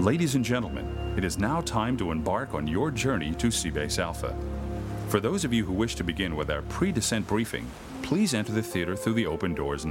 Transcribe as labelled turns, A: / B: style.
A: Ladies and gentlemen, it is now time to embark on your journey to Seabase Alpha. For those of you who wish to begin with our pre-descent briefing, please enter the theater through the open doors